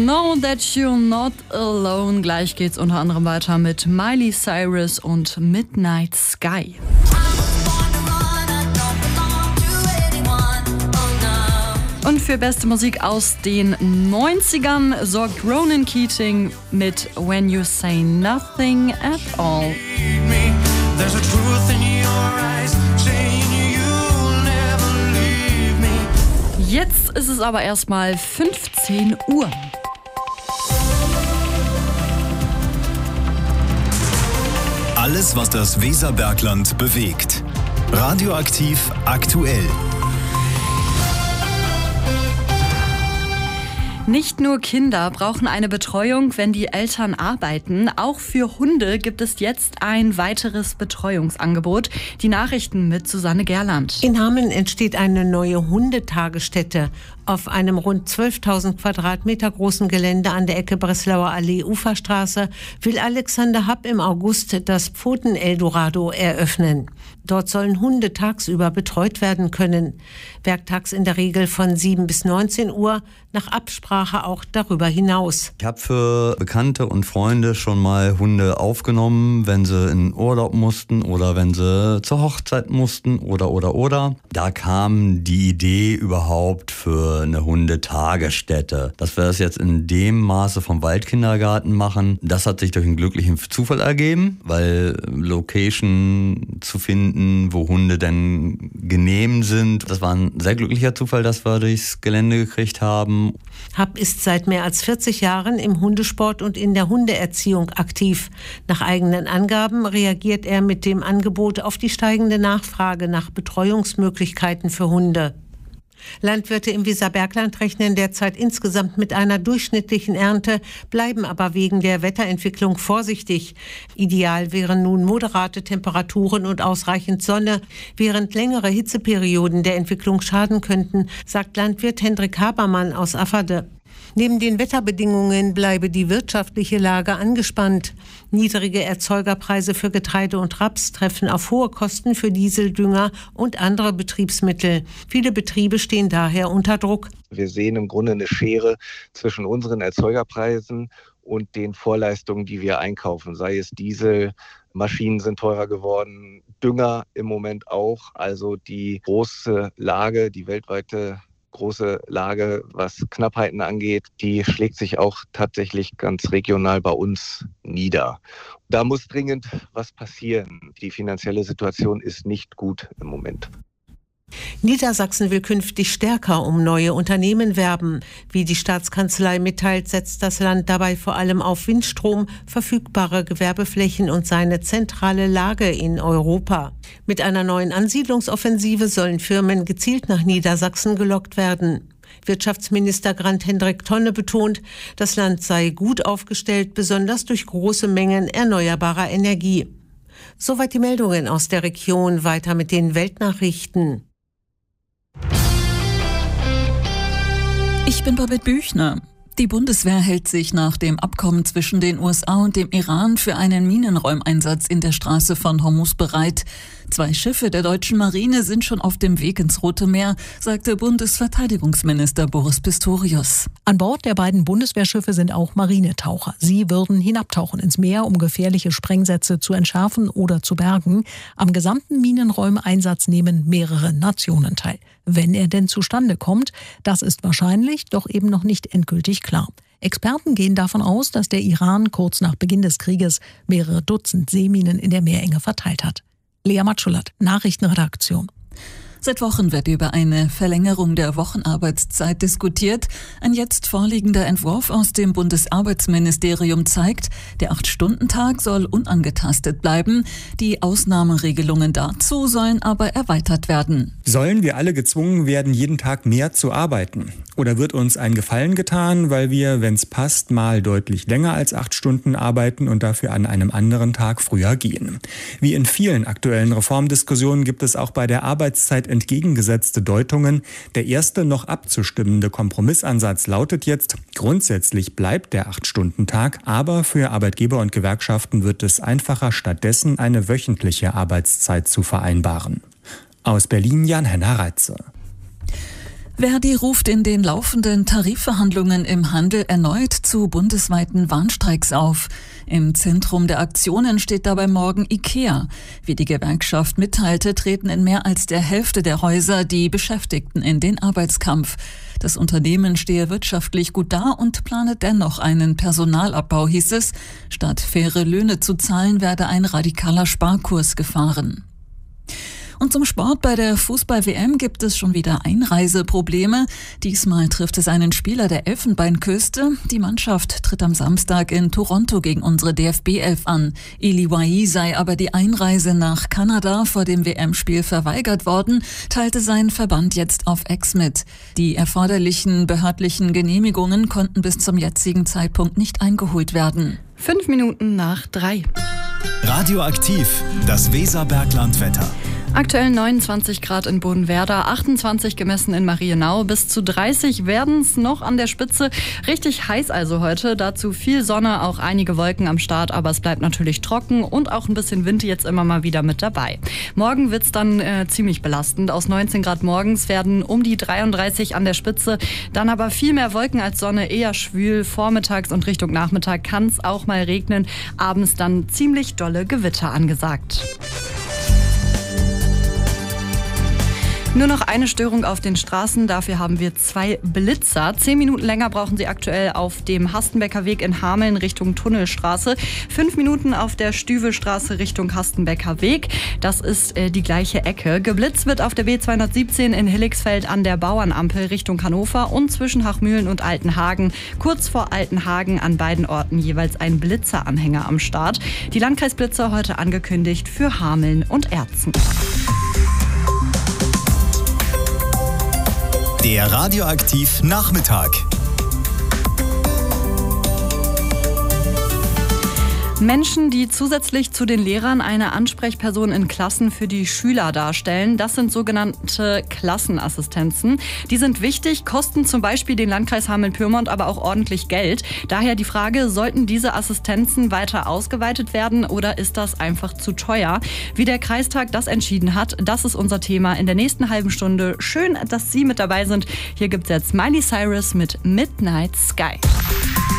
Know that you're not alone. Gleich geht's unter anderem weiter mit Miley Cyrus und Midnight Sky. Und für beste Musik aus den 90ern sorgt Ronan Keating mit When You Say Nothing at All. Jetzt ist es aber erstmal 15 Uhr. Alles, was das Weserbergland bewegt. Radioaktiv aktuell. Nicht nur Kinder brauchen eine Betreuung, wenn die Eltern arbeiten. Auch für Hunde gibt es jetzt ein weiteres Betreuungsangebot. Die Nachrichten mit Susanne Gerland. In Hameln entsteht eine neue Hundetagesstätte. Auf einem rund 12.000 Quadratmeter großen Gelände an der Ecke Breslauer Allee-Uferstraße will Alexander Happ im August das Pfoten-Eldorado eröffnen. Dort sollen Hunde tagsüber betreut werden können. Werktags in der Regel von 7 bis 19 Uhr, nach Absprache auch darüber hinaus. Ich habe für Bekannte und Freunde schon mal Hunde aufgenommen, wenn sie in Urlaub mussten oder wenn sie zur Hochzeit mussten oder. Da kam die Idee überhaupt für eine Hundetagesstätte. Dass wir das jetzt in dem Maße vom Waldkindergarten machen, das hat sich durch einen glücklichen Zufall ergeben, weil Location zu finden, wo Hunde denn genehm sind, das war ein sehr glücklicher Zufall, dass wir durchs Gelände gekriegt haben. Happ ist seit mehr als 40 Jahren im Hundesport und in der Hundeerziehung aktiv. Nach eigenen Angaben reagiert er mit dem Angebot auf die steigende Nachfrage nach Betreuungsmöglichkeiten für Hunde. Landwirte im Weserbergland rechnen derzeit insgesamt mit einer durchschnittlichen Ernte, bleiben aber wegen der Wetterentwicklung vorsichtig. Ideal wären nun moderate Temperaturen und ausreichend Sonne, während längere Hitzeperioden der Entwicklung schaden könnten, sagt Landwirt Hendrik Habermann aus Afferde. Neben den Wetterbedingungen bleibe die wirtschaftliche Lage angespannt. Niedrige Erzeugerpreise für Getreide und Raps treffen auf hohe Kosten für Diesel, Dünger und andere Betriebsmittel. Viele Betriebe stehen daher unter Druck. Wir sehen im Grunde eine Schere zwischen unseren Erzeugerpreisen und den Vorleistungen, die wir einkaufen. Sei es Diesel, Maschinen sind teurer geworden, Dünger im Moment auch. Also die große Lage, die weltweite große Lage, was Knappheiten angeht, die schlägt sich auch tatsächlich ganz regional bei uns nieder. Da muss dringend was passieren. Die finanzielle Situation ist nicht gut im Moment. Niedersachsen will künftig stärker um neue Unternehmen werben. Wie die Staatskanzlei mitteilt, setzt das Land dabei vor allem auf Windstrom, verfügbare Gewerbeflächen und seine zentrale Lage in Europa. Mit einer neuen Ansiedlungsoffensive sollen Firmen gezielt nach Niedersachsen gelockt werden. Wirtschaftsminister Grant-Hendrik Tonne betont, das Land sei gut aufgestellt, besonders durch große Mengen erneuerbarer Energie. Soweit die Meldungen aus der Region. Weiter mit den Weltnachrichten. Ich bin Babette Büchner. Die Bundeswehr hält sich nach dem Abkommen zwischen den USA und dem Iran für einen Minenräumeinsatz in der Straße von Hormuz bereit. 2 Schiffe der deutschen Marine sind schon auf dem Weg ins Rote Meer, sagte Bundesverteidigungsminister Boris Pistorius. An Bord der beiden Bundeswehrschiffe sind auch Marinetaucher. Sie würden hinabtauchen ins Meer, um gefährliche Sprengsätze zu entschärfen oder zu bergen. Am gesamten Minenräumeinsatz nehmen mehrere Nationen teil. Wenn er denn zustande kommt, das ist wahrscheinlich, doch eben noch nicht endgültig klar. Experten gehen davon aus, dass der Iran kurz nach Beginn des Krieges mehrere Dutzend Seeminen in der Meerenge verteilt hat. Lea Matschulat, Nachrichtenredaktion. Seit Wochen wird über eine Verlängerung der Wochenarbeitszeit diskutiert. Ein jetzt vorliegender Entwurf aus dem Bundesarbeitsministerium zeigt, der 8-Stunden-Tag soll unangetastet bleiben. Die Ausnahmeregelungen dazu sollen aber erweitert werden. Sollen wir alle gezwungen werden, jeden Tag mehr zu arbeiten? Oder wird uns ein Gefallen getan, weil wir, wenn es passt, mal deutlich länger als 8 Stunden arbeiten und dafür an einem anderen Tag früher gehen? Wie in vielen aktuellen Reformdiskussionen gibt es auch bei der Arbeitszeit entgegengesetzte Deutungen. Der erste noch abzustimmende Kompromissansatz lautet jetzt, grundsätzlich bleibt der 8-Stunden-Tag, aber für Arbeitgeber und Gewerkschaften wird es einfacher, stattdessen eine wöchentliche Arbeitszeit zu vereinbaren. Aus Berlin Jan-Henner Reitze. Verdi ruft in den laufenden Tarifverhandlungen im Handel erneut zu bundesweiten Warnstreiks auf. Im Zentrum der Aktionen steht dabei morgen IKEA. Wie die Gewerkschaft mitteilte, treten in mehr als der Hälfte der Häuser die Beschäftigten in den Arbeitskampf. Das Unternehmen stehe wirtschaftlich gut da und plane dennoch einen Personalabbau, hieß es. Statt faire Löhne zu zahlen, werde ein radikaler Sparkurs gefahren. Und zum Sport: Bei der Fußball-WM gibt es schon wieder Einreiseprobleme. Diesmal trifft es einen Spieler der Elfenbeinküste. Die Mannschaft tritt am Samstag in Toronto gegen unsere DFB-11 an. Eli Wahi sei aber die Einreise nach Kanada vor dem WM-Spiel verweigert worden, teilte sein Verband jetzt auf X mit. Die erforderlichen behördlichen Genehmigungen konnten bis zum jetzigen Zeitpunkt nicht eingeholt werden. 5 Minuten nach 3. Radioaktiv, das Weserberglandwetter. Aktuell 29 Grad in Bodenwerder, 28 gemessen in Marienau, bis zu 30 werden es noch an der Spitze. Richtig heiß also heute, dazu viel Sonne, auch einige Wolken am Start, aber es bleibt natürlich trocken und auch ein bisschen Wind jetzt immer mal wieder mit dabei. Morgen wird es dann ziemlich belastend. Aus 19 Grad morgens werden um die 33 an der Spitze, dann aber viel mehr Wolken als Sonne, eher schwül. Vormittags und Richtung Nachmittag kann es auch mal regnen, abends dann ziemlich dolle Gewitter angesagt. Nur noch eine Störung auf den Straßen, dafür haben wir 2 Blitzer. 10 Minuten länger brauchen Sie aktuell auf dem Hastenbecker Weg in Hameln Richtung Tunnelstraße. 5 Minuten auf der Stüwestraße Richtung Hastenbecker Weg. Das ist die gleiche Ecke. Geblitzt wird auf der B217 in Hilligsfeld an der Bauernampel Richtung Hannover und zwischen Hachmühlen und Altenhagen. Kurz vor Altenhagen an beiden Orten jeweils ein Blitzeranhänger am Start. Die Landkreisblitzer heute angekündigt für Hameln und Erzen. Der Radioaktiv Nachmittag. Menschen, die zusätzlich zu den Lehrern eine Ansprechperson in Klassen für die Schüler darstellen, das sind sogenannte Klassenassistenzen. Die sind wichtig, kosten zum Beispiel den Landkreis Hameln-Pyrmont aber auch ordentlich Geld. Daher die Frage, sollten diese Assistenzen weiter ausgeweitet werden oder ist das einfach zu teuer? Wie der Kreistag das entschieden hat, das ist unser Thema in der nächsten halben Stunde. Schön, dass Sie mit dabei sind. Hier gibt's jetzt Miley Cyrus mit Midnight Sky.